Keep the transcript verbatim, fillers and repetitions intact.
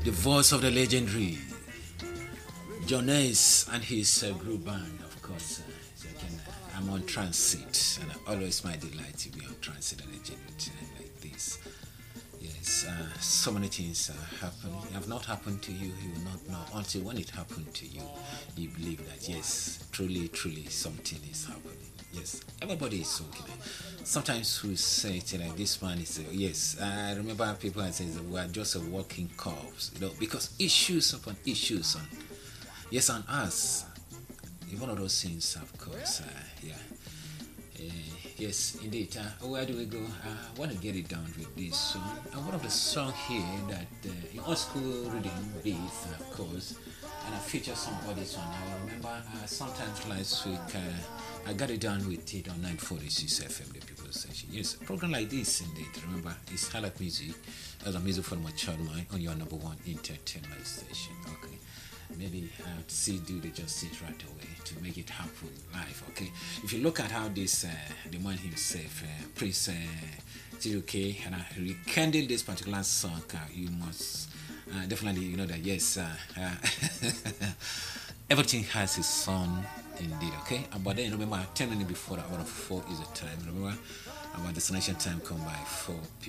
the voice of the legendary John Ace and his uh, group band, of course. Uh, so I can, uh, I'm on transit, and always my delight to be on transit and a genuine time like this. Yes, uh, so many things uh, happen. Have not happened to you, you will not know until when it happened to you. You believe that yes, truly, truly, something is happening. Yes, everybody is okay. Sometimes we say it like this man is uh, yes. I remember people that say we are just a walking corpse, you know, because issues upon issues on yes on us. One of those things, of course. Uh, yeah. Uh, yes, indeed. Uh, where do we go? Uh, I want to get it down with this song. And one of the songs here that uh, in old school reading beats, of course, and I feature some others on. I remember uh, sometimes last week uh, I got it down with it on nine forty-six F M, the People's Station. Yes, a program like this, indeed. Remember, it's Halak Music as a music for my child mind on your number one entertainment station. Okay. Maybe uh, see do the justice right away to make it happen live. Okay, if you look at how this uh, the man himself, uh, Prince uh, T U K, and I rekindled this particular song, uh, you must uh, definitely you know that yes, uh, uh, everything has its song indeed. Okay, uh, but then remember, ten minutes before the hour of four is the time. Remember, our destination time come by four p m